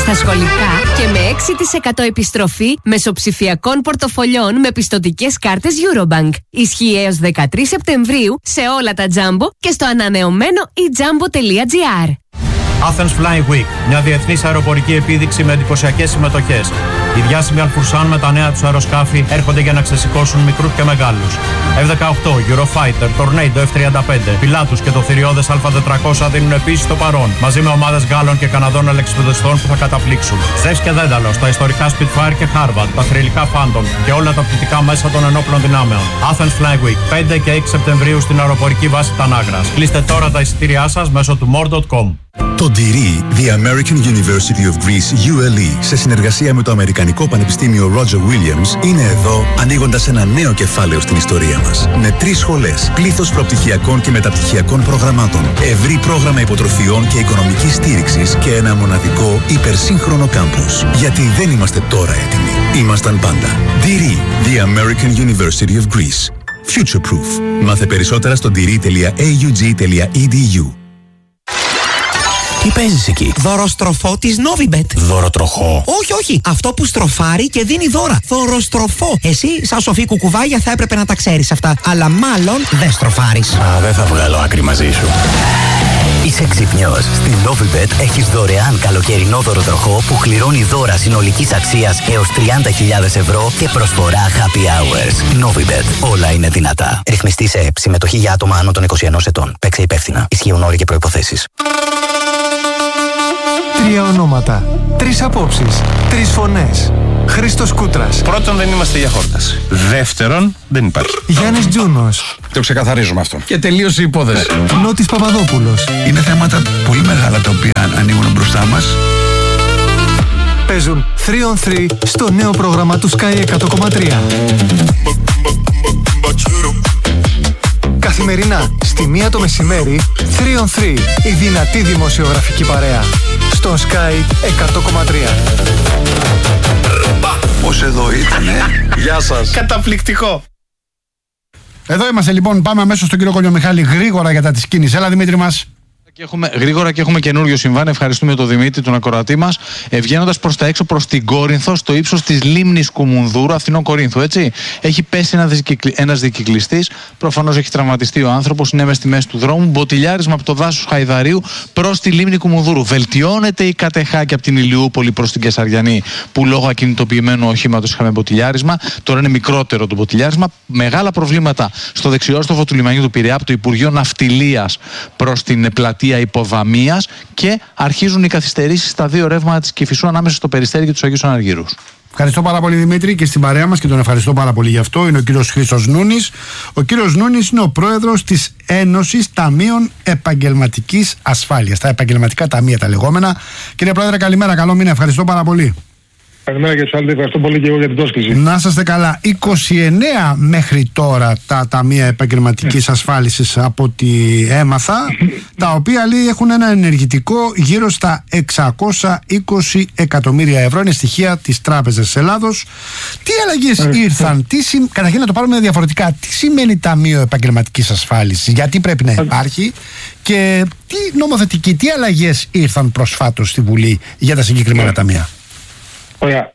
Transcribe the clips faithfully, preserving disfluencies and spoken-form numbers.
στα σχολικά και με έξι τοις εκατό επιστροφή μεσοψηφιακών πορτοφολιών με πιστωτικές κάρτες Eurobank. Ισχύει έως δεκατρείς Σεπτεμβρίου σε όλα τα Jumbo και στο ανανεωμένο e jumbo τελεία gr. Athens Flying Week, μια διεθνής αεροπορική επίδειξη με εντυπωσιακές συμμετοχές. Οι διάσημοι Αλφουρσάν με τα νέα τους αεροσκάφη έρχονται για να ξεσηκώσουν μικρούς και μεγάλους. εφ δεκαοκτώ, Eurofighter, Tornado εφ τριάντα πέντε, Pilatus και το θηριώδες Α τετρακόσια δίνουν επίσης το παρόν, μαζί με ομάδες Γάλλων και Καναδών αλεξιπτοδιστών που θα καταπλήξουν. Ζεύς και Δένταλος, τα ιστορικά Spitfire και Harvard, τα θρυλικά Phantom και όλα τα πτυτικά μέσα των ενόπλων δυνάμεων. Athens Flying Week, πέντε και έξι Σεπτεμβρίου στην αεροπορική βάση Τανάγρας. Κλείστε τώρα τα εισιτήριά σας μέσω του more τελεία com. Το ντι The American University of Greece γιου ελ ι, σε συνεργασία με το Αμερικανικό Πανεπιστήμιο Roger Williams, είναι εδώ ανοίγοντας ένα νέο κεφάλαιο στην ιστορία μας. Με τρεις σχολές, πλήθος προπτυχιακών και μεταπτυχιακών προγραμμάτων, ευρύ πρόγραμμα υποτροφιών και οικονομικής στήριξης και ένα μοναδικό υπερσύγχρονο κάμπους. Γιατί δεν είμαστε τώρα έτοιμοι. Ήμασταν πάντα. ντι The American University of Greece. Future Proof. Μάθε περισσότερα στο ντι τελεία έι γιου τζι τελεία ι ντι γιου. Τι παίζεις εκεί? Δωροστροφό της Novibet. Δωροτροχό? Όχι, όχι. Αυτό που στροφάρει και δίνει δώρα. Δωροστροφό. Εσύ, σαν σοφή κουκουβάγια, θα έπρεπε να τα ξέρεις αυτά. Αλλά μάλλον δεν στροφάρεις. Α, δεν θα βγάλω άκρη μαζί σου. Είσαι ξυπνιός. Στην Novibet έχεις δωρεάν καλοκαιρινό δωροτροχό που κληρώνει δώρα συνολικής αξίας έως τριάντα χιλιάδες ευρώ και προσφορά happy hours. Novibet. Όλα είναι δυνατά. Ρυθμιστή σε ΕΠ. Συμμετοχή για άτομα άνω των είκοσι ενός ετών. Παίξε υπεύθυνα. Ισχύουν όροι και προϋποθέσεις. Τρία ονόματα, τρεις απόψεις, τρεις φωνές. Χρήστος Κούτρας. Πρώτον, δεν είμαστε για χόρταση. Δεύτερον, δεν υπάρχει. Γιάννης Τζούνος. Το ξεκαθαρίζουμε αυτό. Και τελείωσε η υπόθεση. Νότης Παπαδόπουλος. Είναι θέματα πολύ μεγάλα τα οποία ανοίγουν μπροστά μας. Παίζουν τρία on τρία στο νέο πρόγραμμα του Sky εκατό κόμμα τρία. Καθημερινά, στη μία το μεσημέρι, τρία on τρία, η δυνατή δημοσιογραφική παρέα. Στο Sky εκατό κόμμα τρία. Πώς εδώ ήτανε. Γεια σας. Καταπληκτικό. Εδώ είμαστε λοιπόν, πάμε αμέσως στον κύριο Κολιομιχάλη γρήγορα για τα της κίνησης. Έλα Δημήτρη μας. Και έχουμε, γρήγορα και έχουμε καινούριο συμβάν. Ευχαριστούμε τον Δημήτρη, τον ακροατή μας. Ε, Βγαίνοντας προς τα έξω, προς την Κόρινθο, στο ύψος της λίμνης Κουμουνδούρου, Αθηνών Κορίνθου, έτσι. Έχει πέσει ένα δικυκλ... ένας δικυκλιστής. Προφανώς έχει τραυματιστεί ο άνθρωπος. Είναι μες στη μέση του δρόμου. Μποτιλιάρισμα από το δάσος Χαϊδαρίου προς τη λίμνη Κουμουνδούρου. Βελτιώνεται η κατεχάκη από την Ηλιούπολη προς την Κεσαριανή, που λόγω ακινητοποιημένου οχήματος είχαμε μποτιλιάρισμα. Τώρα είναι μικρότερο το μποτιλιάρισμα. Μεγάλα προβλήματα στο δεξιόστροφο του λιμανιού του Πειραιά, από το Υπουργείο Ναυτιλίας προς την πλατεία Υποδαμίας, και αρχίζουν οι καθυστερήσεις στα δύο ρεύματα της Κηφισού ανάμεσα στο Περιστέρι και τους Αγίους Αναργύρους. Ευχαριστώ πάρα πολύ Δημήτρη, και στην παρέα μας, και τον ευχαριστώ πάρα πολύ γι' αυτό, είναι ο κύριος Χρήστος Νούνης. Ο κύριος Νούνης είναι ο πρόεδρος της Ένωσης Ταμείων Επαγγελματικής Ασφάλειας, τα επαγγελματικά ταμεία τα λεγόμενα. Κύριε Πρόεδρε, καλημέρα, καλό μήνα, ευχαριστώ πάρα πολύ. Καλημέρα και στους άλλους, ευχαριστώ πολύ και εγώ για την πρόσκληση. Να είστε καλά. είκοσι εννέα μέχρι τώρα τα ταμεία επαγγελματικής ασφάλισης από ό,τι έμαθα, τα οποία λέει έχουν ένα ενεργητικό γύρω στα εξακόσια είκοσι εκατομμύρια ευρώ. Είναι στοιχεία της Τράπεζας της Ελλάδος. Τι αλλαγές ήρθαν, τι συμ... καταρχήν να το πάρουμε διαφορετικά. Τι σημαίνει Ταμείο Επαγγελματικής Ασφάλισης, γιατί πρέπει να υπάρχει, και τι νομοθετική, τι αλλαγές ήρθαν προσφάτως στη Βουλή για τα συγκεκριμένα ταμεία. Ωραία.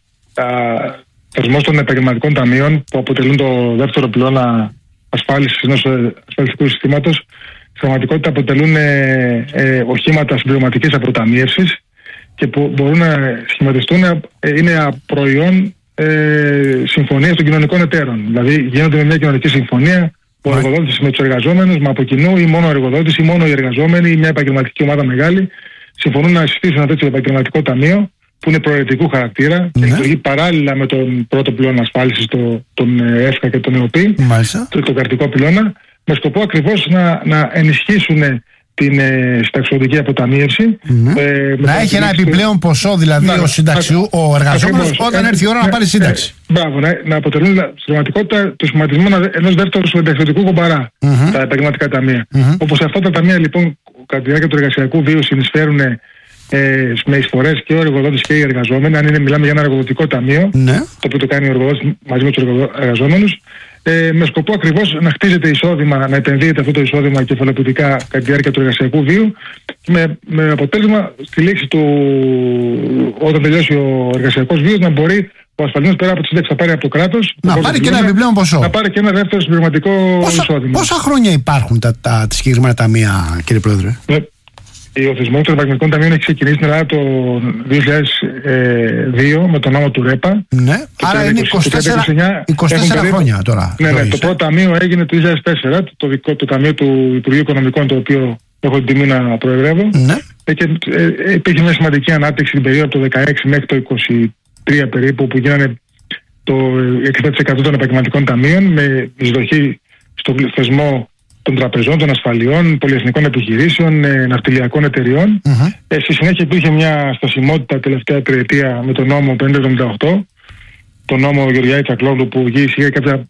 Θεσμός των επαγγελματικών ταμείων, που αποτελούν το δεύτερο πυλώνα ασφάλισης ενός ασφαλιστικού συστήματος, στην πραγματικότητα αποτελούν ε, ε, οχήματα συμπληρωματικής αποταμίευσης και που μπορούν να σχηματιστούν, ε, είναι προϊόν ε, συμφωνίας των κοινωνικών εταίρων. Δηλαδή γίνονται με μια κοινωνική συμφωνία, ο εργοδότης με τους εργαζόμενους, με από κοινού, ή μόνο ο εργοδότης ή μόνο οι εργαζόμενοι, ή μια επαγγελματική ομάδα μεγάλη, συμφωνούν να συστήσουν ένα τέτοιο επαγγελματικό ταμείο, που είναι προαιρετικού χαρακτήρα, ναι, και λειτουργεί παράλληλα με τον πρώτο πυλώνα ασφάλισης, το, τον ΕΦΚΑ και τον ΕΟΠΗ, το, το κρατικό πυλώνα, με σκοπό ακριβώς να, να ενισχύσουν την ε, συνταξιοδοτική αποταμίευση. Ναι. Ε, να έχει ένα επιπλέον του... ποσό, δηλαδή να, ο, συνταξιού, ο εργαζόμενος, όταν έρθει η ώρα ε, να πάρει σύνταξη. Ε, μπράβο, να, να αποτελούν στην πραγματικότητα το σχηματισμό ενός δεύτερου συνταξιοδοτικού κομπαρά, mm-hmm. τα επαγγελματικά ταμεία. Mm-hmm. Όπως αυτά τα ταμεία λοιπόν κατά τη διάρκεια του εργασιακού βίου συνεισφέρουν Ε, με εισφορές και ο εργοδότης και οι εργαζόμενοι, αν είναι, μιλάμε για ένα εργοδοτικό ταμείο, ναι, το οποίο το κάνει ο εργοδότης μαζί με τους εργαζόμενους, ε, με σκοπό ακριβώς να χτίζεται εισόδημα, να επενδύεται αυτό το εισόδημα κεφαλαιοποιητικά κατά τη διάρκεια του εργασιακού βίου, με, με αποτέλεσμα στη λήξη του όταν τελειώσει ο εργασιακός βίος, να μπορεί ο ασφαλισμένος πέρα από τη σύνταξη να πάρει από το κράτος. Να πάρει και ένα επιπλέον ποσό. Να πάρει και ένα δεύτερο συμπληρωματικό εισόδημα. Πόσα χρόνια υπάρχουν τα, τα, τα συγκεκριμένα ταμεία, κύριε Πρόεδρε? Ναι. Ο θεσμός των επαγγελματικών ταμείων έχει ξεκινήσει στην Ελλάδα το δύο χιλιάδες δύο με τον νόμο του ΡΕΠΑ. Ναι, άρα είναι είκοσι τέσσερα, είκοσι τέσσερα χρόνια τώρα. Ναι, ναι, το πρώτο ταμείο έγινε το δύο χιλιάδες τέσσερα, το δικό το ταμείο του Υπουργείου Οικονομικών, το οποίο έχω την τιμή να προεδρεύω. Ναι. Και ε, υπήρχε μια σημαντική ανάπτυξη την περίοδο από το δεκαέξι μέχρι το είκοσι τρία περίπου, που γίνανε το εξήντα τοις εκατό των επαγγελματικών ταμείων με εισδοχή στον θεσμό των τραπεζών, των ασφαλιών, πολυεθνικών επιχειρήσεων, ε, ναυτιλιακών εταιριών. Mm-hmm. Ε, στη συνέχεια υπήρχε μια στασιμότητα τελευταία τριετία με τον νόμο πεντακόσια εβδομήντα οκτώ, τον νόμο Γεωργιάδη Τσακλόγλου, που είχε κάποια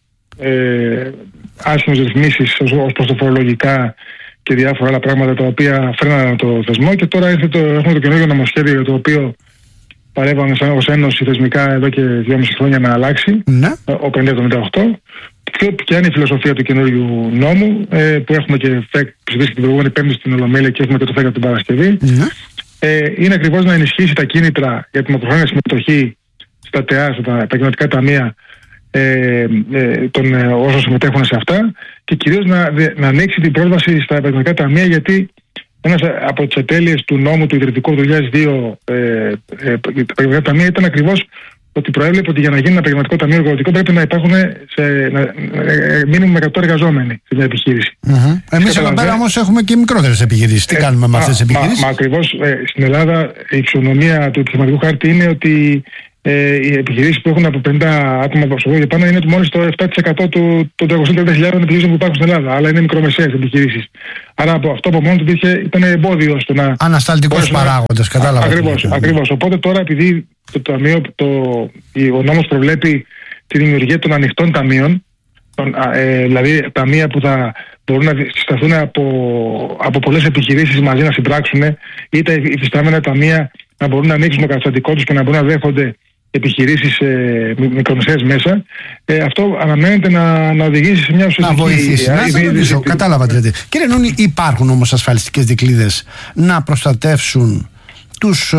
ε, άσχημες ρυθμίσεις ως, ως προς το φορολογικά και διάφορα άλλα πράγματα τα οποία φρένανε το θεσμό. Και τώρα ήρθε το, έχουμε το καινούργιο νομοσχέδιο, το οποίο παρέβαμε σαν ως Ένωση θεσμικά εδώ και δυόμιση χρόνια να αλλάξει, ναι. ο πεντακόσια εβδομήντα οκτώ. Και ποια είναι η φιλοσοφία του καινούριου νόμου, ε, που έχουμε και ΦΕΚ ψηφίσει την προηγούμενη Πέμπτη στην Ολομέλεια και έχουμε και το ΦΕΚ από την Παρασκευή. Ναι. Ε, είναι ακριβώς να ενισχύσει τα κίνητρα για την μακροχρόνια συμμετοχή στα ΤΕΑ, στα επαγγελματικά ταμεία, ε, ε, των ε, όσων συμμετέχουν σε αυτά, και κυρίως να, να ανοίξει την πρόσβαση στα επαγγελματικά ταμεία, γιατί ένας από τις ατέλειες του νόμου του ιδρυτικού του δύο χιλιάδες δύο ε, ε, ε, τα επαγγελματικά ταμεία ήταν ακριβώς ότι προέβλεπε ότι για να γίνει ένα επαγγελματικό ταμείο εργοδοτικό πρέπει να υπάρχουν σε, να, ε, μήνυμου εκατό εργαζόμενοι σε μια επιχείρηση. Mm-hmm. Εμείς εδώ πέρα όμως έχουμε και μικρότερες επιχειρήσεις. Τι ε, κάνουμε με αυτές τις επιχειρήσεις? Μα, μα ακριβώς ε, στην Ελλάδα η ψυχονομία του επιχειρηματικού χάρτη είναι ότι ε, οι επιχειρήσεις που έχουν από πενήντα άτομα προσωπικό και πάνω είναι μόνο στο επτά τοις εκατό των τριακόσιων τριάντα χιλιάδων επιχειρήσεων που υπάρχουν στην Ελλάδα. Αλλά είναι μικρομεσαίες επιχειρήσεις. Άρα από αυτό από μόνο του ήταν εμπόδιο στο να. Ανασταλτικός παράγοντας, κατάλαβα. Ακριβώς, ακριβώς. Οπότε τώρα, επειδή το ταμείο, το, ο νόμος προβλέπει τη δημιουργία των ανοιχτών ταμείων, των, ε, δηλαδή ταμεία που θα μπορούν να συσταθούν από, από πολλές επιχειρήσεις μαζί να συμπράξουν, ή τα υφιστάμενα ταμεία να μπορούν να ανοίξουν το καταστατικό τους και να μπορούν να δέχονται επιχειρήσεις ε, μικρομεσαίες μέσα. Ε, αυτό αναμένεται να, να οδηγήσει σε μια ουσιαστική... Να βοηθήσει. Να σε ρωτήσω, κατάλαβα. Κύριε Νούνη, υπάρχουν όμως ασφαλιστικές δικλείδες να προστατεύσουν τους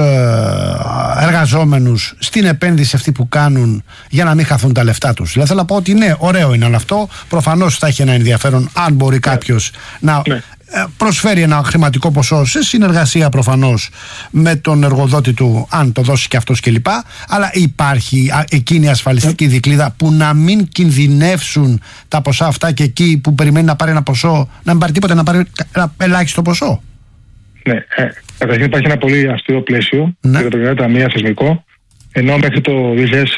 εργαζόμενους στην επένδυση αυτή που κάνουν για να μην χαθούν τα λεφτά τους? Δηλαδή θέλω να πω ότι ναι, ωραίο είναι αυτό, προφανώς θα έχει ένα ενδιαφέρον αν μπορεί κάποιος να ναι. προσφέρει ένα χρηματικό ποσό σε συνεργασία προφανώς με τον εργοδότη του, αν το δώσει και αυτός κλπ. Αλλά υπάρχει εκείνη η ασφαλιστική δικλείδα που να μην κινδυνεύσουν τα ποσά αυτά, και εκεί που περιμένει να πάρει ένα ποσό να μην πάρει τίποτα, να πάρει ένα ελάχιστο ποσό? Ναι, ε, καταρχήν υπάρχει ένα πολύ αυστηρό πλαίσιο, ναι, για τα επαγγελματικά ταμεία θεσμικό, ενώ μέχρι το δύο χιλιάδες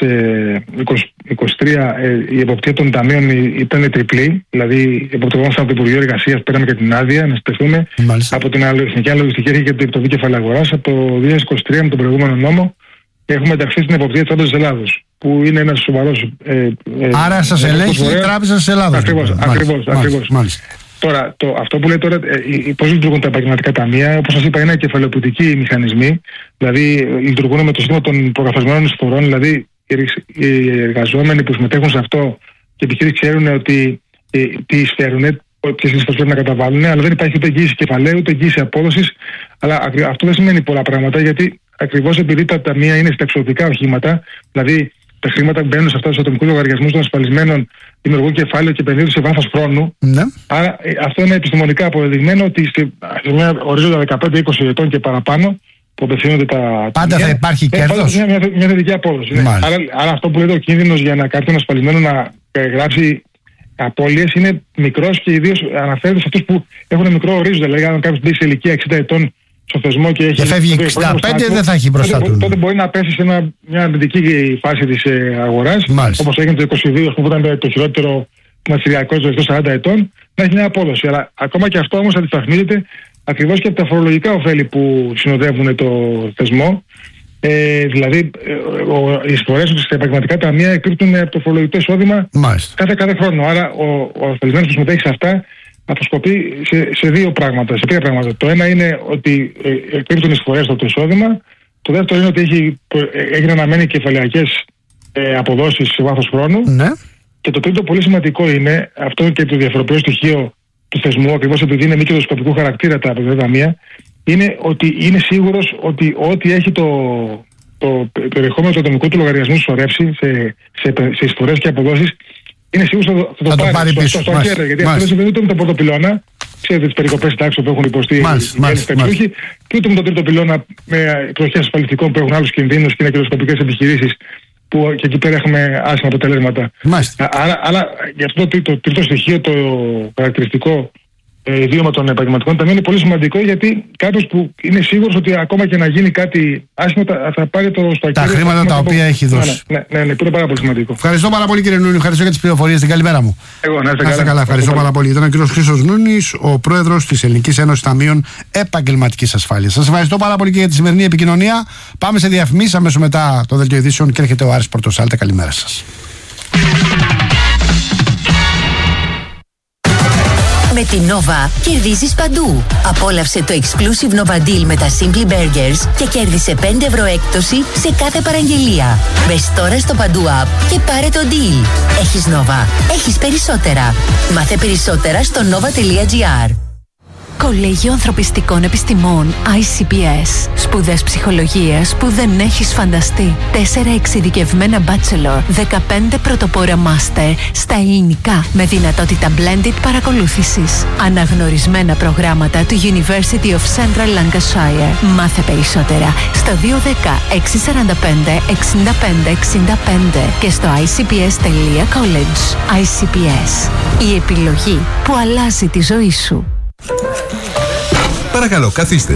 είκοσι τρία ε, η εποπτεία των ταμείων ήταν τριπλή, δηλαδή εποπτευόμασταν από το Υπουργείο Εργασίας, πέραμε και την άδεια να στεθούμε, από την Εθνική Αναλογιστική Αρχή και την Επιτροπή Κεφαλαίου Αγοράς. Από το δύο χιλιάδες είκοσι τρία με τον προηγούμενο νόμο έχουμε ενταχθεί στην εποπτεία της Τράπεζας Ελλάδος, που είναι ένας σοβαρός... Ε, ε, Άρα σας ελέγχει η Τράπεζα της Ελλάδος. Ακριβώς, ακριβώς, ακριβώς. Τώρα, το, αυτό που λέει τώρα, ε, πώς λειτουργούν τα επαγγελματικά ταμεία, όπως σας είπα, είναι κεφαλαιοποιητικοί μηχανισμοί, δηλαδή λειτουργούν με το σύστημα των προκαθορισμένων εισφορών, δηλαδή οι εργαζόμενοι που συμμετέχουν σε αυτό και οι επιχειρήσεις ξέρουν ότι ε, τι εισφέρουν, ποιες εισφορές πρέπει να καταβάλουν, αλλά δεν υπάρχει ούτε εγγύηση κεφαλαίου, ούτε εγγύηση απόδοσης. Αλλά αυτό δεν σημαίνει πολλά πράγματα, γιατί ακριβώς επειδή τα ταμεία είναι στα εξωτικά οχήματα, δηλαδή τα χρήματα που μπαίνουν σε αυτά του ατομικού λογαριασμού των ασφαλισμένων δημιουργούν κεφάλαιο και επενδύουν σε βάθος χρόνου. Ναι. Άρα αυτό είναι επιστημονικά αποδεδειγμένο ότι σε μια ορίζοντα δεκαπέντε είκοσι ετών και παραπάνω που απευθύνονται τα. Πάντα θα υπάρχει κέρδος. Μια, μια, μια θετική απόδοση. Ναι. Άρα, άρα αυτό που λέτε ο κίνδυνος για να κάποιον ασφαλισμένο να γράψει απώλειες είναι μικρός, και ιδίως αναφέρεται σε αυτούς που έχουν μικρό ορίζοντα. Δηλαδή, αν κάποιος μπει σε ηλικία εξήντα ετών στο θεσμό και έχει. Και φεύγει εξήντα πέντε, δεν θα έχει μπροστά του. Τότε μπορεί να πέσει σε ένα, μια αρνητική φάση της ε, αγοράς, όπως έγινε το είκοσι δύο, που ήταν το χειρότερο μαθηριακό των σαράντα ετών, να έχει μια απόδοση. Αλλά ακόμα και αυτό όμως αντισταθμίζεται ακριβώς και από τα φορολογικά ωφέλη που συνοδεύουν το θεσμό. Ε, δηλαδή, ε, ο, οι εισφορές στα επαγγελματικά ταμεία εκπίπτουν από το φορολογικό εισόδημα κάθε, κάθε χρόνο. Άρα, ο, ο ασφαλισμένος που συμμετέχει σε αυτά αποσκοπεί σε, σε δύο πράγματα, σε τρία πράγματα. Το ένα είναι ότι ε, εκπίπτουν εισφορές στο το εισόδημα. Το δεύτερο είναι ότι έχει, έχει αναμένει κεφαλαιακές ε, αποδόσεις σε βάθος χρόνου. Ναι. Και το τρίτο πολύ σημαντικό είναι, αυτό και το διαφοροποιητικό στοιχείο του θεσμού, ακριβώς επειδή είναι μη κερδοσκοπικού χαρακτήρα τα επαγγελματικά ταμεία, είναι ότι είναι σίγουρος ότι ό,τι έχει το, το περιεχόμενο του ατομικού του λογαριασμού συσσωρεύσει σε, σε, σε εισφορές και αποδόσεις, είναι σίγουρο ότι θα, θα, θα το πάρει πίσω. Στο χέρι, γιατί αυτό δεν συμβαίνει ούτε με τον πρώτο πυλώνα. Ξέρετε τις περικοπές τάξεων που έχουν υποστεί οι ταξιούχοι, και ούτε με τον τρίτο πυλώνα με εκδοχές ασφαλιστικών που έχουν άλλους κινδύνους και είναι κερδοσκοπικές επιχειρήσεις, που και εκεί πέρα έχουμε άσχημα αποτελέσματα. Άρα, άρα για αυτό το, το τρίτο στοιχείο, το χαρακτηριστικό ιδίωμα των επαγγελματικών ταμείων, είναι πολύ σημαντικό, γιατί κάποιος που είναι σίγουρος ότι ακόμα και να γίνει κάτι άσχημο θα, θα πάρει το στο τα χρήματα τα οποία έχει δώσει. Ναι, ναι, ναι, ναι, είναι πάρα πολύ σημαντικό. Ευχαριστώ πάρα πολύ, κύριε Νούνη, ευχαριστώ για τις πληροφορίες. Την καλημέρα μου. Εγώ, να είστε καλά. καλά. Ευχαριστώ, ευχαριστώ πάρα πολύ. Ήταν ο κύριος Χρήστος Νούνης, ο πρόεδρος της Ελληνικής Ένωσης Ταμείων Επαγγελματικής Ασφάλειας. Σας ευχαριστώ πάρα πολύ και για τη σημερινή επικοινωνία. Πάμε σε διαφημίσεις αμέσως μετά το δελτίο ειδήσεων και έρχεται ο Άρης Πορτοσάλτε. Καλημέρα σας. Με την Nova κερδίζεις παντού. Απόλαυσε το exclusive Nova Deal με τα Simply Burgers και κέρδισε πέντε ευρώ έκπτωση σε κάθε παραγγελία. Μπες τώρα στο Παντού App και πάρε το deal. Έχεις Nova. Έχεις περισσότερα. Μάθε περισσότερα στο nova.gr. Κολέγιο Ανθρωπιστικών Επιστημών άι σι πι ες. Σπουδές ψυχολογίας που δεν έχεις φανταστεί. Τέσσερα εξειδικευμένα bachelor, δεκαπέντε πρωτοπόρα master στα ελληνικά με δυνατότητα blended παρακολούθησης. Αναγνωρισμένα προγράμματα του University of Central Lancashire. Μάθε περισσότερα στο δύο ένα μηδέν έξι τέσσερα πέντε εξήντα πέντε εξήντα πέντε και στο άι σι πι ες τελεία college. άι σι πι ες. Η επιλογή που αλλάζει τη ζωή σου. Παρακαλώ, καθίστε.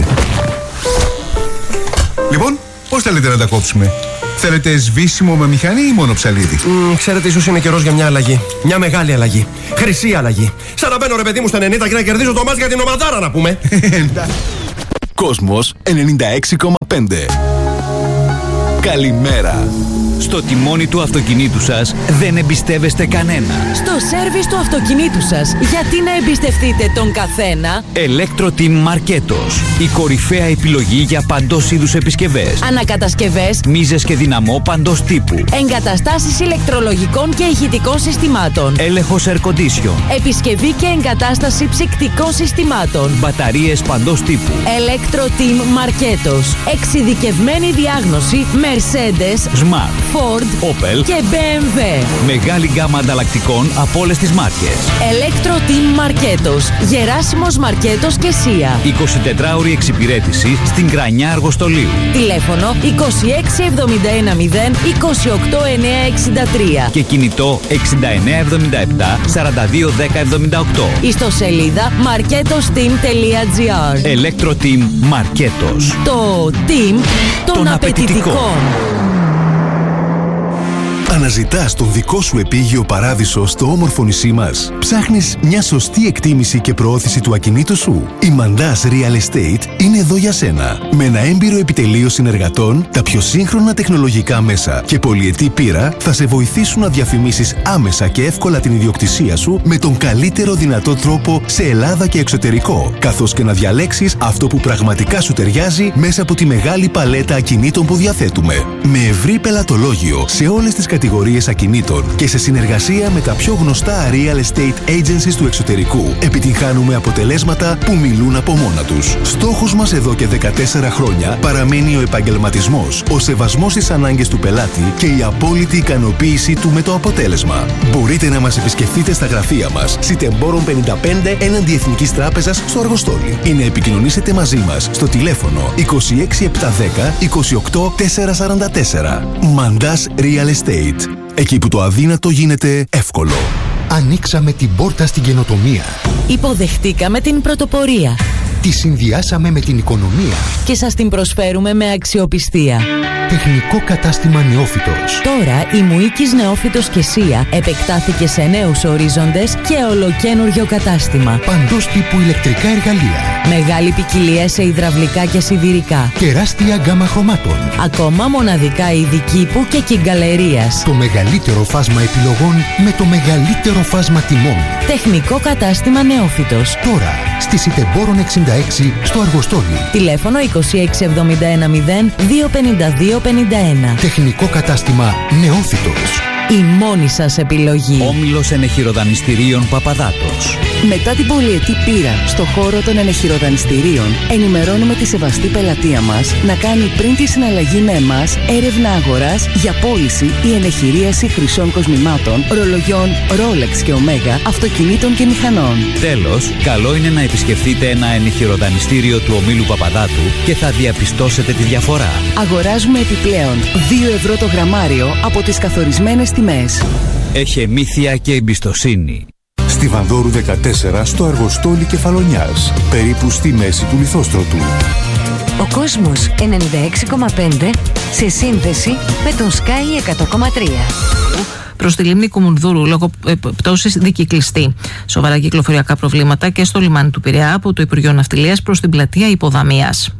Λοιπόν, πώς θέλετε να τα κόψουμε? Θέλετε σβήσιμο με μηχανή ή μόνο ψαλίδι? Mm, ξέρετε, ίσως είναι καιρός για μια αλλαγή. Μια μεγάλη αλλαγή. Χρυσή αλλαγή. Σαν να μπαίνω, ρε παιδί μου, στα ενενήντα και να κερδίζω το μάτς για την ομαδάρα, να πούμε. Κόσμος ενενήντα έξι κόμμα πέντε. Καλημέρα. Στο τιμόνι του αυτοκινήτου σας δεν εμπιστεύεστε κανένα. Στο σέρβις του αυτοκινήτου σας, γιατί να εμπιστευτείτε τον καθένα? Electro-Team Marketos. Η κορυφαία επιλογή για παντός είδους επισκευές. Ανακατασκευές, μίζες και δυναμό παντός τύπου. Εγκαταστάσεις ηλεκτρολογικών και ηχητικών συστημάτων. Έλεγχος air condition. Επισκευή και εγκατάσταση ψυκτικών συστημάτων. Μπαταρίες παντός τύπου. Electro-Team Marketos. Εξειδικευμένη διάγνωση Mercedes, Smart, Ford, Opel και μπι εμ ντάμπλιου. Μεγάλη γκάμα ανταλλακτικών από όλες τις μάρκες. Electro-Team Marketos. Γεράσιμος Μαρκέτος και Σία. εικοσιτετράωρη εξυπηρέτηση στην Κρανιά Αργοστολίου. Τηλέφωνο είκοσι έξι εβδομήντα ένα μηδέν είκοσι οκτώ εννιακόσια εξήντα τρία. Και κινητό εξήντα εννέα εβδομήντα επτά σαράντα δύο δέκα εβδομήντα οκτώ. Ιστοσελίδα marketosteam τελεία gr. Electro-Team Marketos. Το team των, των απαιτητικών. Αναζητάς τον δικό σου επίγειο παράδεισο στο όμορφο νησί μας? Ψάχνεις μια σωστή εκτίμηση και προώθηση του ακινήτου σου? Η Mandas Real Estate είναι εδώ για σένα. Με ένα έμπειρο επιτελείο συνεργατών, τα πιο σύγχρονα τεχνολογικά μέσα και πολυετή πείρα θα σε βοηθήσουν να διαφημίσεις άμεσα και εύκολα την ιδιοκτησία σου με τον καλύτερο δυνατό τρόπο σε Ελλάδα και εξωτερικό, καθώς και να διαλέξεις αυτό που πραγματικά σου ταιριάζει μέσα από τη μεγάλη παλέτα ακινήτων που διαθέτουμε. Με ευρύ πελατολόγιο σε όλες τις κατηγορίες κατηγορίες ακινήτων και σε συνεργασία με τα πιο γνωστά real estate agencies του εξωτερικού, επιτυγχάνουμε αποτελέσματα που μιλούν από μόνα τους. Στόχος μας εδώ και δεκατέσσερα χρόνια παραμένει ο επαγγελματισμός, ο σεβασμός στις ανάγκες του πελάτη και η απόλυτη ικανοποίηση του με το αποτέλεσμα. Μπορείτε να μας επισκεφτείτε στα γραφεία μας, Σιτεμπόρων πενήντα πέντε έναντι Εθνικής Τράπεζας στο Αργοστόλι, ή να επικοινωνήσετε μαζί μας στο τηλέφωνο είκοσι έξι επτακόσια δέκα είκοσι οκτώ τετρακόσια σαράντα τέσσερα. Mandas Real Estate. Εκεί που το αδύνατο γίνεται εύκολο. Ανοίξαμε την πόρτα στην καινοτομία. Υποδεχτήκαμε την πρωτοπορία. Τη συνδυάσαμε με την οικονομία. Και σας την προσφέρουμε με αξιοπιστία. Τεχνικό κατάστημα Νεόφυτος. Τώρα η Μουίκης Νεόφυτος και Σία επεκτάθηκε σε νέους ορίζοντες και ολοκένουργιο κατάστημα. Παντός τύπου ηλεκτρικά εργαλεία. Μεγάλη ποικιλία σε υδραυλικά και σιδηρικά. Τεράστια γκάμα χρωμάτων. Ακόμα μοναδικά είδη κήπου και κυγκαλερίας. Το μεγαλύτερο φάσμα επιλογών με το μεγαλύτερο φάσμα τιμών. Τεχνικό κατάστημα Νεόφυτος. Τώρα στη Σιτεμπόρων εξήντα έξι στο Αργοστόλι. Τηλέφωνο είκοσι έξι εβδομήντα ένα μηδέν δύο πενήντα δύο πενήντα ένα. Τεχνικό κατάστημα Νεόφυτος. Η μόνη σας επιλογή. Όμιλος Ενεχειροδανιστηρίων Παπαδάτος. Μετά την πολυετή πείρα στο χώρο των ενεχειροδανιστηρίων, ενημερώνουμε τη σεβαστή πελατεία μας να κάνει πριν τη συναλλαγή με εμάς έρευνα αγοράς για πώληση ή ενεχειρίαση χρυσών κοσμημάτων, ρολογιών Rolex και Omega, αυτοκινήτων και μηχανών. Τέλος, καλό είναι να επισκεφτείτε ένα ενεχειροδανιστήριο του ομίλου Παπαδάτου και θα διαπιστώσετε τη διαφορά. Αγοράζουμε επιπλέον δύο ευρώ το γραμμάριο από τις καθορισμένες τιμές. Εχεμήθεια και εμπιστοσύνη. Στη Βανδόρου δεκατέσσερα, στο Αργοστόλι Κεφαλονιάς, περίπου στη μέση του Λιθόστρωτου. Ο κόσμος ενενήντα έξι κόμμα πέντε σε σύνδεση με τον Sky εκατό κόμμα τρία. Προς τη λίμνη Κουμουνδούρου λόγω πτώσης δικυκλιστή. Σοβαρά κυκλοφοριακά προβλήματα και στο λιμάνι του Πειραιά από το Υπουργείο Ναυτιλίας προς την πλατεία Υποδαμίας.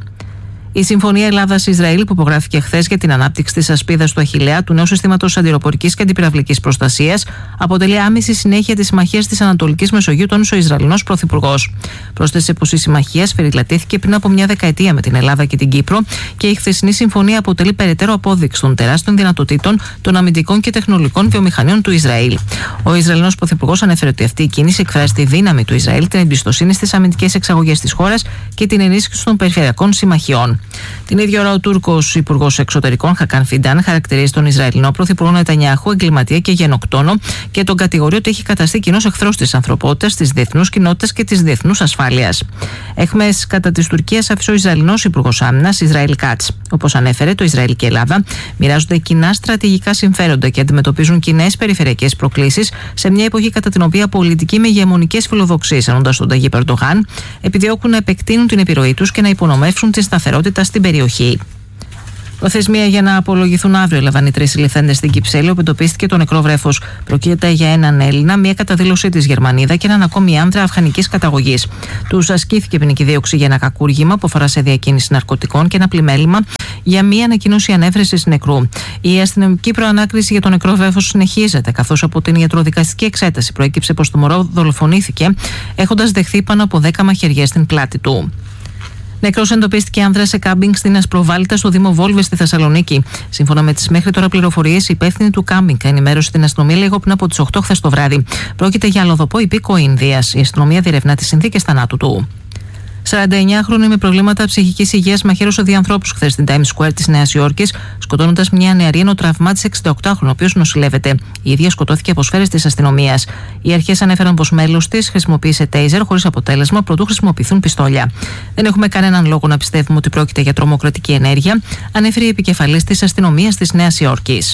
Η Συμφωνία Ελλάδα-Ισραήλ που υπογράφηκε χθες για την ανάπτυξη της ασπίδας του Αχιλλέα του νέου συστήματος αντιεροπορικής και αντιπυραυλικής προστασίας αποτελεί άμεση συνέχεια της συμμαχίας της Ανατολικής Μεσογείου, τόνισε ο Ισραηλινός Πρωθυπουργός. Πρόσθεσε πως η συμμαχία σφυριλατήθηκε πριν από μια δεκαετία με την Ελλάδα και την Κύπρο και η χθεσινή συμφωνία αποτελεί περαιτέρω απόδειξη των τεράστιων δυνατοτήτων των αμυντικών και τεχνολογικών βιομηχανιών του Ισραήλ. Ο Ισραηλινός Πρωθυπουργός ανέφερε ότι αυτή η κίνηση εκφράζει τη δύναμη του Ισραήλ, την εμπιστοσύνη στις αμυντικές εξαγωγές της χώρας και την ενίσχυση των περιφερειακών συμμαχιών. Την ίδια ώρα, ο Τούρκος Υπουργός Εξωτερικών Χακάν Φιντάν χαρακτηρίζει τον Ισραηλινό Πρωθυπουργό Νετανιάχου εγκληματία και γενοκτόνο και τον κατηγορεί ότι έχει καταστεί κοινός εχθρός της ανθρωπότητας, της διεθνούς κοινότητας και της διεθνούς ασφάλειας. Έχμες κατά της Τουρκίας άφησε ο Ισραηλινός Υπουργός Άμυνας Ισραήλ Κάτς. Όπως ανέφερε, το Ισραήλ και η Ελλάδα μοιράζονται κοινά στρατηγικά συμφέροντα και αντιμετωπίζουν κοινές περιφερειακές προκλήσεις σε μια εποχή κατά την οποία πολιτικοί με ηγεμονικές φιλοδοξίες, ενώντας τον Ταγίπ Ερντογάν, επιδιώκουν να επεκτείνουν την επιρροή τους και να υπονομεύσουν τη σταθερότητα στην περιοχή. Προθεσμία για να απολογηθούν αύριο έλαβαν οι τρεις συλληφθέντες στην Κυψέλη, όπου εντοπίστηκε το νεκρό βρέφος. Προκείται για έναν Έλληνα, μία καταδήλωση της Γερμανίδα και έναν ακόμη άντρα αφγανικής καταγωγής. Τους ασκήθηκε ποινική δίωξη για ένα κακούργημα που αφορά σε διακίνηση ναρκωτικών και ένα πλημέλημα για μία ανακοίνωση ανέβρεσης νεκρού. Η αστυνομική προανάκριση για το νεκρό βρέφος συνεχίζεται, καθώς από την ιατροδικαστική εξέταση προέκυψε πως το μωρό δολοφονήθηκε έχοντας δεχθεί πάνω από δέκα μαχαιριές στην πλάτη του. Νεκρός εντοπίστηκε άνδρας σε κάμπινγκ στην Ασπροβάλτα στο Δήμο Βόλβες στη Θεσσαλονίκη. Σύμφωνα με τις μέχρι τώρα πληροφορίες, η υπεύθυνη του κάμπινγκ ενημέρωσε την αστυνομία λίγο πριν από τις οκτώ χθες το βράδυ. Πρόκειται για αλλοδοπό υπήκοο Ινδίας. Η αστυνομία διερευνά τις συνθήκες θανάτου του. σαρανταεννιάχρονη με προβλήματα ψυχικής υγείας μαχαίρωσε δύο ανθρώπους χθες στην Times Square της Νέας Υόρκης, σκοτώνοντας μια νεαρή ενώ τραυμάτισε εξηνταοκτάχρονο, ο οποίος νοσηλεύεται. Η ίδια σκοτώθηκε από σφαίρες της αστυνομίας. Οι αρχές ανέφεραν πως μέλος της χρησιμοποίησε τέιζερ χωρίς αποτέλεσμα προτού χρησιμοποιηθούν πιστόλια. Δεν έχουμε κανέναν λόγο να πιστεύουμε ότι πρόκειται για τρομοκρατική ενέργεια, ανέφερε η επικεφαλής της αστυνομίας της Νέας Υόρκης.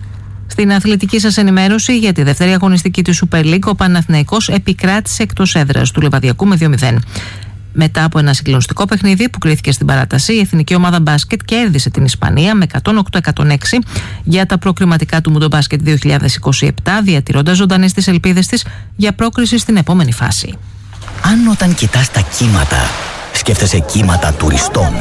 Στην αθλητική σας ενημέρωση για τη δεύτερη αγωνιστική της Super League, ο Παναθηναϊκός επικράτησε εκτός έδρας του Λεβαδιακού με δύο μηδέν. Μετά από ένα συγκλονιστικό παιχνίδι που κρίθηκε στην παράταση, η εθνική ομάδα μπάσκετ κέρδισε την Ισπανία με εκατόν οκτώ εκατόν έξι για τα προκριματικά του Μουντομπάσκετ δύο χιλιάδες είκοσι επτά, διατηρώντας ζωντανές τις ελπίδες της για πρόκριση στην επόμενη φάση. Αν όταν κοιτάς τα κύματα, σκέφτεσαι κύματα τουριστών,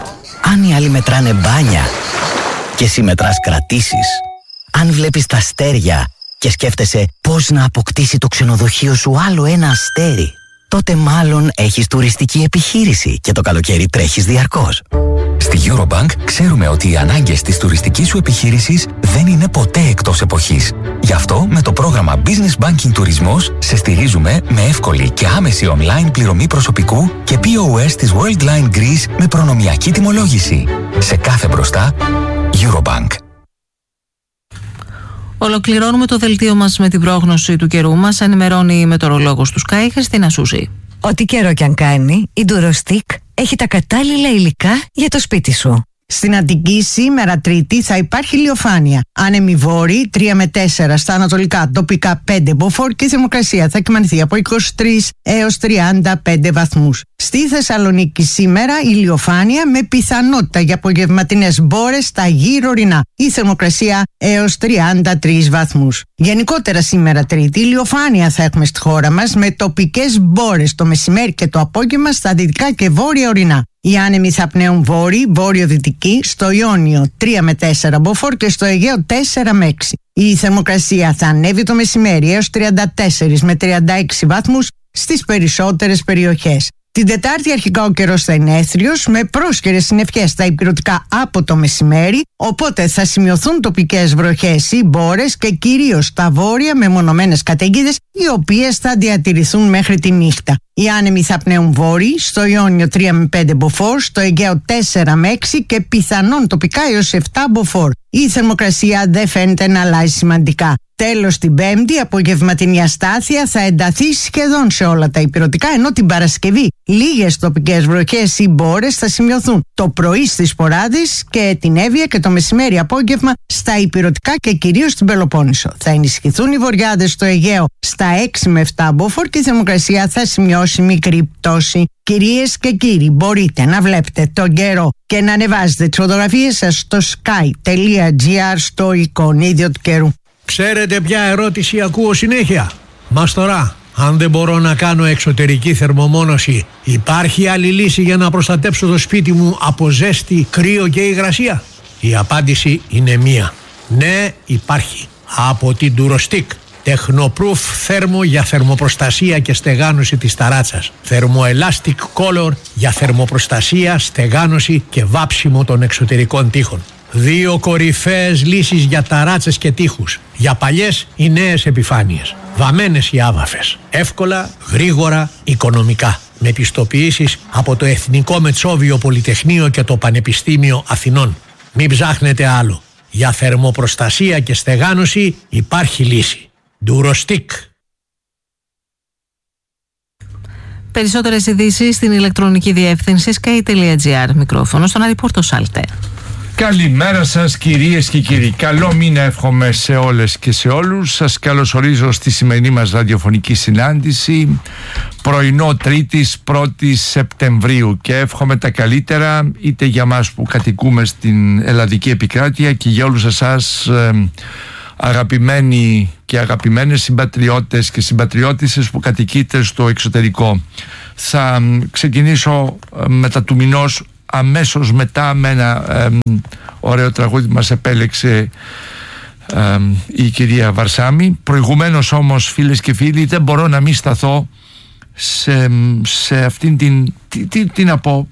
αν οι άλλοι μετράνε μπάνια και εσύ μετράς κρατήσεις, αν βλέπεις τα αστέρια και σκέφτεσαι πώς να αποκτήσει το ξενοδοχείο σου άλλο ένα αστέρι, τότε μάλλον έχεις τουριστική επιχείρηση και το καλοκαίρι τρέχεις διαρκώς. Στη Eurobank ξέρουμε ότι οι ανάγκες της τουριστικής σου επιχείρησης δεν είναι ποτέ εκτός εποχής. Γι' αυτό με το πρόγραμμα Business Banking Τουρισμός σε στηρίζουμε με εύκολη και άμεση online πληρωμή προσωπικού και πι ο ες της Worldline Greece με προνομιακή τιμολόγηση. Σε κάθε μπροστά, Eurobank. Ολοκληρώνουμε το δελτίο μας με την πρόγνωση του καιρού μας. Ενημερώνει η μετεωρολόγος του Sky, Χριστίνα Σούση. Ό,τι καιρό κι αν κάνει, η Durostick έχει τα κατάλληλα υλικά για το σπίτι σου. Στην Αττική σήμερα Τρίτη θα υπάρχει ηλιοφάνεια. Άνεμοι βόρειοι τρία με τέσσερα, στα ανατολικά τοπικά πέντε μποφόρ και η θερμοκρασία θα κυμανθεί από είκοσι τρεις έως τριάντα πέντε βαθμούς. Στη Θεσσαλονίκη σήμερα ηλιοφάνεια με πιθανότητα για απογευματινές μπόρες στα γύρω ορεινά. Η θερμοκρασία έως τριάντα τρεις βαθμούς. Γενικότερα σήμερα Τρίτη ηλιοφάνεια θα έχουμε στη χώρα μας με τοπικές μπόρες το μεσημέρι και το απόγευμα στα δυτικά και βόρεια ορεινά. Οι άνεμοι θα πνέουν βόρειοι, βόρειο-δυτικοί, στο Ιόνιο τρία με τέσσερα μποφόρ και στο Αιγαίο τέσσερα με έξι. Η θερμοκρασία θα ανέβει το μεσημέρι έως τριάντα τέσσερα με τριάντα έξι βαθμούς στις περισσότερες περιοχές. Την Τετάρτη αρχικά ο καιρός θα είναι έθριος με πρόσκαιρες συννεφιές στα ηπειρωτικά από το μεσημέρι, οπότε θα σημειωθούν τοπικές βροχές ή μπόρες και κυρίως στα βόρεια με μονομένες καταιγίδες, οι οποίες θα διατηρηθούν μέχρι τη νύχτα. Οι άνεμοι θα πνέουν βόρειοι, στο Ιόνιο τρία με πέντε μποφόρ, στο Αιγαίο τέσσερα με έξι και πιθανόν τοπικά έως επτά μποφόρ. Η θερμοκρασία δεν φαίνεται να αλλάζει σημαντικά. Τέλος, την Πέμπτη, απογευματινή αστάθεια θα ενταθεί σχεδόν σε όλα τα ηπειρωτικά, ενώ την Παρασκευή λίγες τοπικές βροχές ή μπόρες θα σημειωθούν το πρωί στις Ποράδες και την Εύβοια και το μεσημέρι απόγευμα στα ηπειρωτικά και κυρίως στην Πελοπόννησο. Θα ενισχυθούν οι βορειάδες στο Αιγαίο στα έξι με επτά μποφόρ και η θερμοκρασία θα σημειώσει μικρή πτώση. Κυρίες και κύριοι, μπορείτε να βλέπετε τον καιρό και να ανεβάζετε τις φωτογραφίες σας στο sky.gr στο εικονίδιο του καιρού. Ξέρετε ποια ερώτηση ακούω συνέχεια? Μας τώρα, αν δεν μπορώ να κάνω εξωτερική θερμομόνωση, υπάρχει άλλη λύση για να προστατέψω το σπίτι μου από ζέστη, κρύο και υγρασία? Η απάντηση είναι μία. Ναι, υπάρχει. Από την Durostick. Technoproof θέρμο για θερμοπροστασία και στεγάνωση της ταράτσας. Thermoelastic Color για θερμοπροστασία, στεγάνωση και βάψιμο των εξωτερικών τοίχων. Δύο κορυφαίες λύσεις για ταράτσες και τοίχους. Για παλιές ή νέες επιφάνειες. Βαμμένες ή άβαφες. Εύκολα, γρήγορα, οικονομικά. Με πιστοποιήσεις από το Εθνικό Μετσόβιο Πολυτεχνείο και το Πανεπιστήμιο Αθηνών. Μην ψάχνετε άλλο. Για θερμοπροστασία και στεγάνωση υπάρχει λύση. Durostick. Περισσότερες ειδήσεις στην ηλεκτρονική διεύθυνση sky.gr. Μικρόφωνο στον Αριπόρτο Σάλτε. Καλημέρα σας κυρίες και κύριοι. Καλό μήνα εύχομαι σε όλες και σε όλους. Σας καλωσορίζω στη σημερινή μας ραδιοφωνική συνάντηση, πρωινό Τρίτης πρώτη Σεπτεμβρίου, και εύχομαι τα καλύτερα είτε για μας που κατοικούμε στην ελλαδική επικράτεια και για όλους εσάς ε, αγαπημένοι και αγαπημένες συμπατριώτες και συμπατριώτισσες που κατοικείτε στο εξωτερικό. Θα ξεκινήσω μετά του μηνός, αμέσως μετά, με ένα ε, ωραίο τραγούδι που μας επέλεξε ε, η κυρία Βαρσάμη. Προηγουμένως όμως, φίλες και φίλοι, δεν μπορώ να μην σταθώ σε, σε αυτήν την, τι, τι, τι να πω,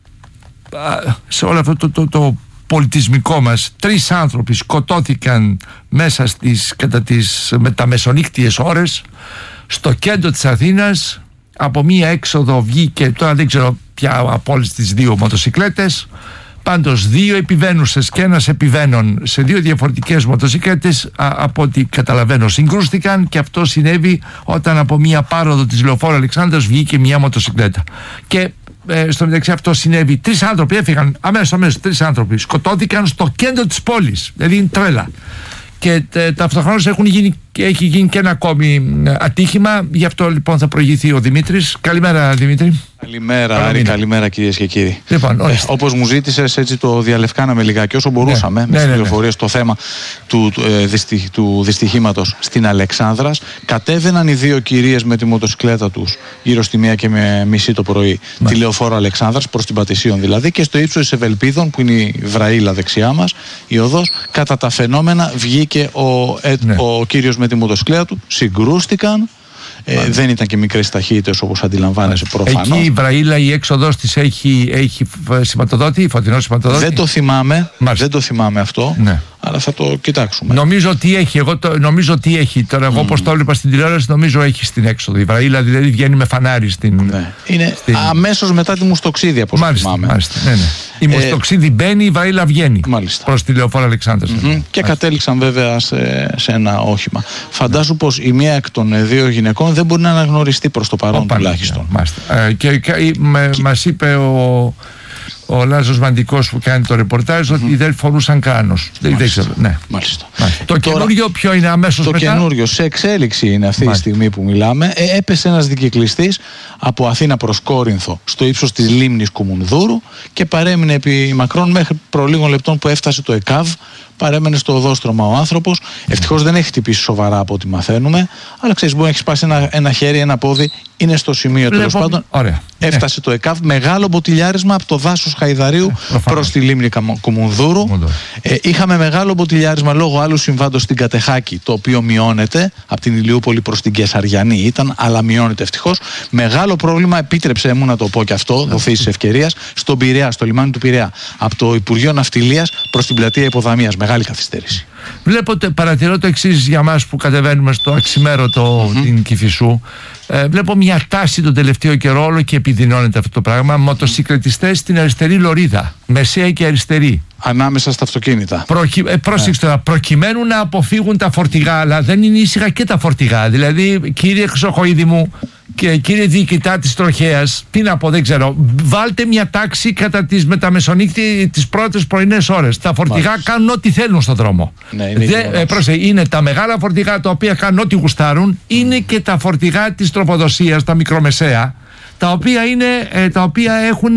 σε όλο αυτό το, το, το πολιτισμικό μας. Τρεις άνθρωποι σκοτώθηκαν μέσα στις, κατά τις μεταμεσονύκτιες ώρες στο κέντρο της Αθήνας. Από μία έξοδο βγήκε, τώρα δεν ξέρω πια από όλες τις δύο μοτοσικλέτες, πάντως δύο επιβαίνουσες και ένας επιβαίνων σε δύο διαφορετικές μοτοσικλέτες, α, από ό,τι καταλαβαίνω συγκρούστηκαν, και αυτό συνέβη όταν από μία πάροδο της Λεωφόρου Αλεξάνδρας βγήκε μία μοτοσικλέτα. Και ε, στο μεταξύ αυτό συνέβη, τρεις άνθρωποι έφυγαν αμέσως, αμέσως τρεις άνθρωποι σκοτώθηκαν στο κέντρο της πόλης, δηλαδή είναι τρέλα. Και ε, ταυτοχρόνως έχουν γίνει, έχει γίνει και ένα ακόμη ατύχημα. Γι' αυτό λοιπόν θα προηγηθεί ο Δημήτρης. Καλημέρα, Δημήτρη. Καλημέρα, Άρη, καλημέρα κυρίες και κύριοι. Λοιπόν, ε, όπως μου ζήτησες, έτσι το διαλευκάναμε λιγάκι όσο μπορούσαμε, ναι, με τις ναι, πληροφορίες, ναι, ναι. Το θέμα του, του, ε, δυστυχ, του δυστυχήματος στην Αλεξάνδρας. Κατέβαιναν οι δύο κυρίες με τη μοτοσυκλέτα τους γύρω στη μία και με μισή το πρωί, ναι, τη Λεωφόρο Αλεξάνδρας, προς την Πατησίων δηλαδή, και στο ύψος της Ευελπίδων, που είναι η Βραήλα δεξιά μας, η οδός, κατά τα φαινόμενα βγήκε ο, ε, ναι. ο κύριος με τη μοτοσυκλέτα του, συγκρούστηκαν. Ε, δεν ήταν και μικρές ταχύτητες όπως αντιλαμβάνεσαι προφανώς. Εκεί η Βραήλα, η έξοδος της έχει, έχει σηματοδότη, φωτεινό σηματοδότη. Δεν το θυμάμαι, δεν το θυμάμαι αυτό, ναι, αλλά θα το κοιτάξουμε. Νομίζω ότι έχει, εγώ το, νομίζω ότι έχει. Τώρα εγώ mm. όπως το έβλεπα στην τηλεόραση, νομίζω έχει στην έξοδο. Η Βραήλα δηλαδή βγαίνει με φανάρι στην... Ναι. Είναι στην... αμέσως μετά τη Μουστοξίδη, όπως μάλιστα, θυμάμαι. Μάλιστα, ναι, ναι. Η Μουστοξίδη ε... μπαίνει, η Βραήλα βγαίνει προς τη Λεωφόρο Αλεξάνδρας. Mm-hmm. Και μάλιστα. Κατέληξαν βέβαια σε, σε ένα όχημα. Φαντάζομαι ναι. πως η μία εκ των δύο γυναικών δεν μπορεί να αναγνωριστεί προς το παρόν ο, τουλάχιστον. Ε, και και με, και... μας είπε ο, ο Λάζος Μαντικός που κάνει το ρεπορτάζ mm-hmm. ότι δεν φορούσαν κράνος. Δεν ξέρω. Ναι. Μάλιστα. Μάλιστα. Το Τώρα, καινούριο ποιο είναι αμέσως το μετά? Το καινούριο σε εξέλιξη είναι αυτή Μάλιστα. τη στιγμή που μιλάμε. Ε, έπεσε ένας δικυκλιστής από Αθήνα προς Κόρινθο στο ύψος της λίμνης Κουμουνδούρου και παρέμεινε επί μακρόν μέχρι προ λίγων λεπτών που έφτασε το ΕΚΑΒ, Παρέμενε στο οδόστρωμα ο άνθρωπος. Ευτυχώς δεν έχει χτυπήσει σοβαρά από ό,τι μαθαίνουμε. Αλλά ξέρεις, μπορεί να έχει σπάσει ένα, ένα χέρι, ένα πόδι. Είναι στο σημείο τέλος πάντων. Ωραία. Έφτασε το ΕΚΑΒ. Μεγάλο μποτιλιάρισμα από το δάσος Χαϊδαρίου ε, προς τη λίμνη Κουμουνδούρου. Ε, είχαμε μεγάλο μποτιλιάρισμα λόγω άλλου συμβάντος στην Κατεχάκη, το οποίο μειώνεται. Από την Ηλιούπολη προς την Κεσαριανή ήταν, αλλά μειώνεται ευτυχώς. Μεγάλο πρόβλημα, επίτρεψε μου να το πω και αυτό, δοθείς της ευκαιρίας, στον Πειραιά, στο λιμάνι του Πειραιά. Από το Υπουργείο Ναυτιλίας προς την πλατεία Υποδαμίας. Μεγάλη καθυστέρηση. Βλέπω, παρατηρώ το εξής για μας που κατεβαίνουμε στο αξιμέρωτο mm-hmm. την Κηφισού. Ε, βλέπω μια τάση τον τελευταίο καιρό, όλο και επιδεινώνεται αυτό το πράγμα. Μοτοσυκλετιστές στην αριστερή λωρίδα, μεσαία και αριστερή. Ανάμεσα στα αυτοκίνητα. Προκει... Ε, πρόσεξτε, yeah. προκειμένου να αποφύγουν τα φορτηγά, αλλά δεν είναι ήσυχα και τα φορτηγά. Δηλαδή, κύριε Χρυσοχοΐδη μου και κύριε διοικητά της τροχέας, τι να πω, δεν ξέρω, βάλτε μια τάξη κατά τις μεταμεσονύχτη τις πρώτες πρωινές ώρες. Τα φορτηγά Μάλιστα. κάνουν ό,τι θέλουν στον δρόμο. Ναι, είναι, Δε, ε, πρόσε, είναι τα μεγάλα φορτηγά τα οποία κάνουν ό,τι γουστάρουν, mm. είναι και τα φορτηγά της τροφοδοσίας, τα μικρομεσαία, τα οποία, είναι, ε, τα οποία έχουν,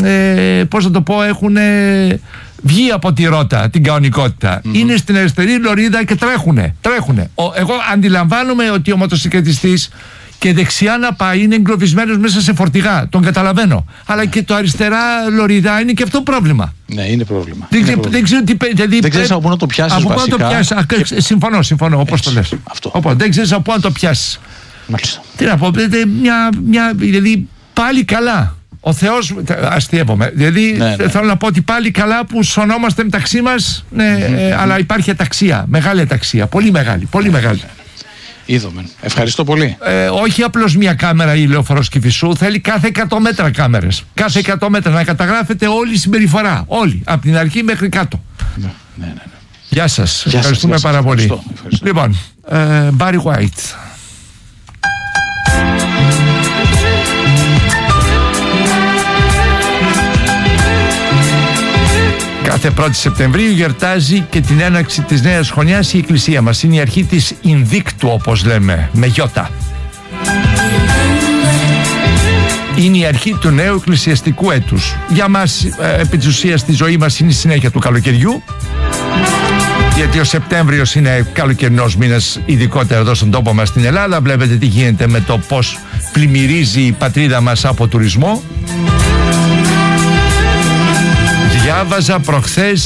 ε, πώς να το πω, έχουν ε, βγει από τη ρότα, την κανονικότητα. Mm-hmm. Είναι στην αριστερή λωρίδα και τρέχουνε. τρέχουνε. Ο, εγώ αντιλαμβάνομαι ότι ο μοτοσυκλετιστής και δεξιά να πάει είναι εγκλωβισμένος μέσα σε φορτηγά. Τον καταλαβαίνω. Αλλά και το αριστερά λωρίδα είναι και αυτό πρόβλημα. Ναι, είναι πρόβλημα. Δεν, είναι ξε, πρόβλημα. δεν ξέρω τι. Δηλαδή, δεν ξέρεις από πού να το πιάσεις. Από πού να το πιάσεις. Και... Συμφωνώ, συμφωνώ, όπως το λες. Αυτό. Οπότε, δεν ξέρεις από πού να το πιάσεις. Μάλιστα. Τι να πω, μια, μια, δηλαδή πάλι καλά. Ο Θεός, αστείευομαι. Δηλαδή ναι, ναι. θέλω να πω ότι πάλι καλά που σωνόμαστε μεταξύ μας, ναι, mm-hmm. ε, αλλά υπάρχει αταξία. Μεγάλη αταξία. Πολύ μεγάλη. Πολύ μεγάλη. Είδαμε. Ευχαριστώ πολύ. Ε, όχι απλώς μια κάμερα η Λεωφορός Κηφισού, θέλει κάθε εκατό μέτρα κάμερες. Κάθε εκατό μέτρα να καταγράφεται όλη η συμπεριφορά. Όλη. Από την αρχή μέχρι κάτω. Ναι, ναι, ναι. Γεια σας. Γεια Ευχαριστούμε σας, πάρα πολύ. Ευχαριστώ, ευχαριστώ. Λοιπόν, ε, Barry White. Κάθε πρώτη Σεπτεμβρίου γιορτάζει και την έναρξη της νέας χρονιάς η Εκκλησία μας. Είναι η αρχή της Ινδίκτου, όπως λέμε, με γιώτα. Είναι η αρχή του νέου εκκλησιαστικού έτους. Για μας, ε, επί της ουσίας, στη ζωή μας είναι η συνέχεια του καλοκαιριού. Γιατί ο Σεπτέμβριος είναι καλοκαιρινός μήνας, ειδικότερα εδώ στον τόπο μας στην Ελλάδα. Βλέπετε τι γίνεται με το πώς πλημμυρίζει η πατρίδα μας από τουρισμό. Διάβαζα προχθές